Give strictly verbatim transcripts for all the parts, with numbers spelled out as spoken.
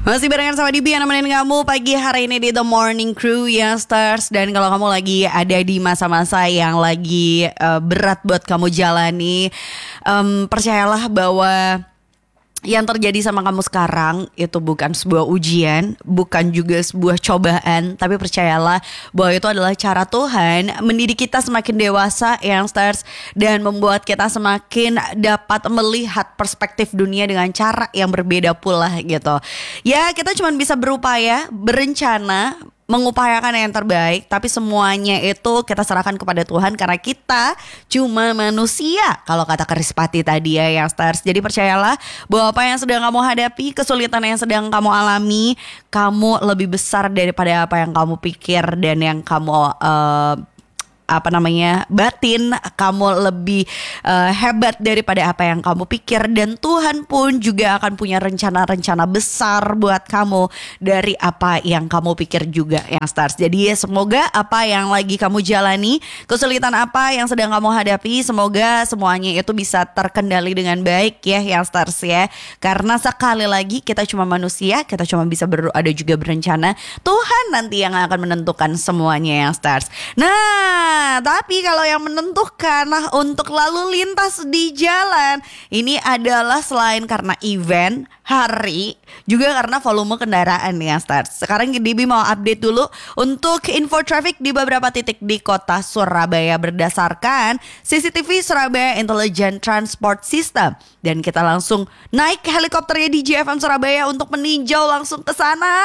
Masih barengan sama Dibi yang nemenin kamu pagi hari ini di The Morning Crew ya Stars. Dan kalau kamu lagi ada di masa-masa yang lagi uh, berat buat kamu jalani, um, percayalah bahwa yang terjadi sama kamu sekarang itu bukan sebuah ujian, bukan juga sebuah cobaan, tapi percayalah bahwa itu adalah cara Tuhan mendidik kita semakin dewasa yang Stars, dan membuat kita semakin dapat melihat perspektif dunia dengan cara yang berbeda pula gitu. Ya, kita cuma bisa berupaya, berencana, mengupayakan yang terbaik, tapi semuanya itu kita serahkan kepada Tuhan karena kita cuma manusia, kalau kata Krispati tadi ya yang Stars. Jadi percayalah bahwa apa yang sedang kamu hadapi, kesulitan yang sedang kamu alami, kamu lebih besar daripada apa yang kamu pikir dan yang kamu uh, apa namanya batin. Kamu lebih uh, hebat daripada apa yang kamu pikir, dan Tuhan pun juga akan punya rencana-rencana besar buat kamu dari apa yang kamu pikir juga yang Stars. Jadi semoga apa yang lagi kamu jalani, kesulitan apa yang sedang kamu hadapi, semoga semuanya itu bisa terkendali dengan baik ya yang Stars ya. Karena sekali lagi kita cuma manusia, kita cuma bisa berdoa dan juga berencana. Tuhan nanti yang akan menentukan semuanya yang Stars. Nah, Nah, tapi kalau yang menentukan nah, untuk lalu lintas di jalan ini adalah selain karena event, hari, juga karena volume kendaraan ya Stars. Sekarang Dibi mau update dulu untuk info traffic di beberapa titik di kota Surabaya berdasarkan C C T V Surabaya Intelligent Transport System. Dan kita langsung naik helikopternya di J F M Surabaya untuk meninjau langsung ke sana.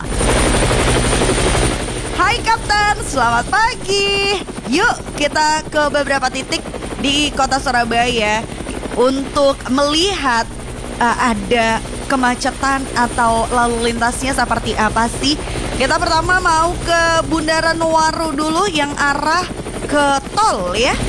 Hai Kapten, selamat pagi. Yuk kita ke beberapa titik di kota Surabaya untuk melihat uh, ada kemacetan atau lalu lintasnya seperti apa sih. Kita pertama mau ke Bundaran Waru dulu yang arah ke tol ya.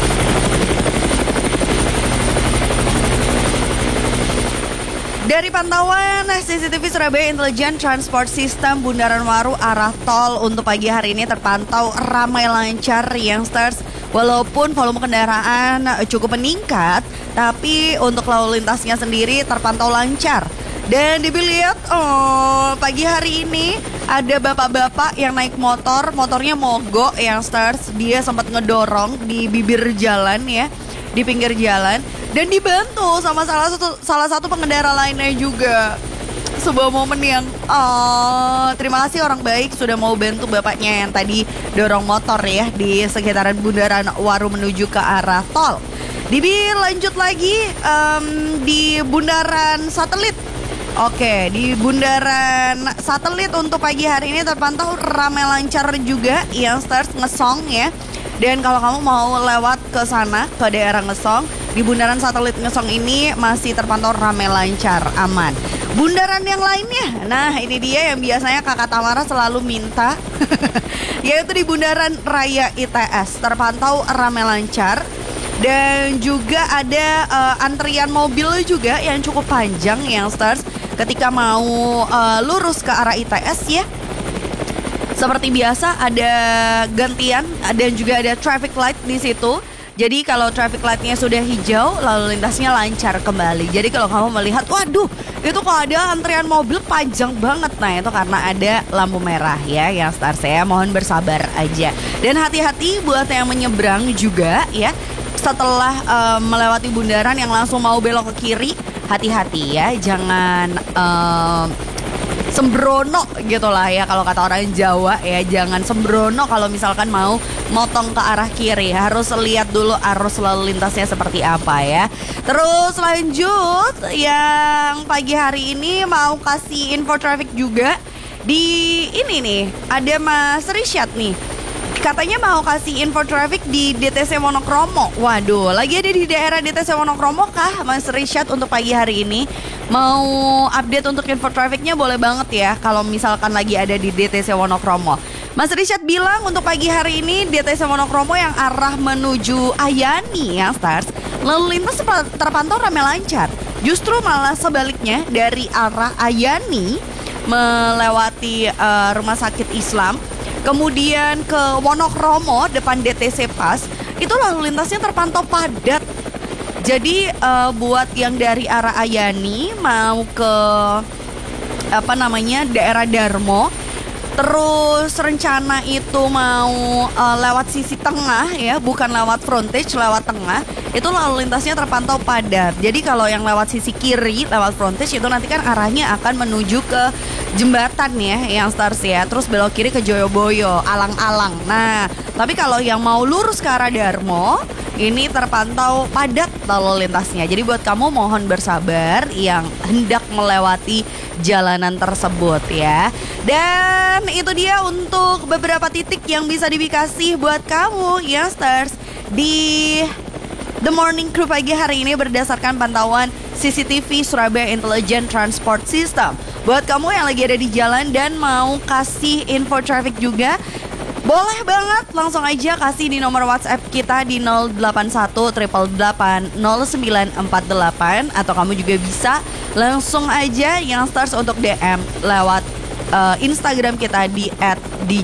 Dari pantauan C C T V Surabaya Intelligent Transport System Bundaran Waru arah tol untuk pagi hari ini terpantau ramai lancar yang Stars. Walaupun volume kendaraan cukup meningkat, tapi untuk lalu lintasnya sendiri terpantau lancar. Dan dilihat, oh pagi hari ini ada bapak-bapak yang naik motor, motornya mogok yang Stars. Dia sempat ngedorong di bibir jalan ya, di pinggir jalan, dan dibantu sama salah satu salah satu pengendara lainnya juga. Sebuah momen yang oh, terima kasih orang baik sudah mau bantu bapaknya yang tadi dorong motor ya di sekitaran Bundaran Waru menuju ke arah tol. Dibi lanjut lagi um, di Bundaran Satelit. Oke, di Bundaran Satelit untuk pagi hari ini terpantau ramai lancar juga yang Stars ngesong ya. Dan kalau kamu mau lewat ke sana, ke daerah Ngesong, di Bundaran Satelit Ngesong ini masih terpantau ramai lancar, aman. Bundaran yang lainnya, nah ini dia yang biasanya Kakak Tamara selalu minta, yaitu di Bundaran Raya I T S, terpantau ramai lancar. Dan juga ada uh, antrian mobil juga yang cukup panjang yang Stars ketika mau uh, lurus ke arah I T S ya. Seperti biasa ada gantian dan juga ada traffic light di situ. Jadi kalau traffic lightnya sudah hijau, lalu lintasnya lancar kembali. Jadi kalau kamu melihat, waduh, itu kok ada antrian mobil panjang banget. Nah itu karena ada lampu merah ya, yang Stars saya mohon bersabar aja. Dan hati-hati buat yang menyeberang juga ya. Setelah uh, melewati bundaran yang langsung mau belok ke kiri, hati-hati ya, jangan Uh, sembrono gitu lah ya kalau kata orang Jawa ya. Jangan sembrono kalau misalkan mau motong ke arah kiri. Harus lihat dulu arus lalu lintasnya seperti apa ya. Terus lanjut yang pagi hari ini mau kasih info traffic juga. Di ini nih ada Mas Rishad nih, katanya mau kasih info traffic di D T C Wonokromo. Waduh, lagi ada di daerah D T C Wonokromo kah Mas Rishad untuk pagi hari ini? Mau update untuk info trafficnya boleh banget ya kalau misalkan lagi ada di D T C Wonokromo. Mas Rishad bilang untuk pagi hari ini D T C Wonokromo yang arah menuju Ayani ya Stars, lalu lintas terpantau ramai lancar. Justru malah sebaliknya dari arah Ayani melewati uh, Rumah Sakit Islam, kemudian ke Wonokromo depan D T C Pas, itu lalu lintasnya terpantau padat. Jadi uh, buat yang dari arah Ayani mau ke apa namanya daerah Darmo. Terus rencana itu mau uh, lewat sisi tengah ya, bukan lewat frontage, lewat tengah. Itu lalu lintasnya terpantau padat. Jadi kalau yang lewat sisi kiri, lewat frontage itu nanti kan arahnya akan menuju ke jembatan ya, yang Stars ya. Terus belok kiri ke Joyoboyo, alang-alang. Nah, tapi kalau yang mau lurus ke arah Darmo, ini terpantau padat lalu lintasnya. Jadi buat kamu mohon bersabar yang hendak melewati jalanan tersebut ya. Dan itu dia untuk beberapa titik yang bisa dikasih buat kamu ya Stars di The Morning Crew pagi hari ini berdasarkan pantauan C C T V Surabaya Intelligent Transport System. Buat kamu yang lagi ada di jalan dan mau kasih info traffic juga, boleh banget langsung aja kasih di nomor WhatsApp kita di nol delapan satu delapan delapan nol sembilan empat delapan. Atau kamu juga bisa langsung aja yang Stars untuk D M lewat uh, Instagram kita di et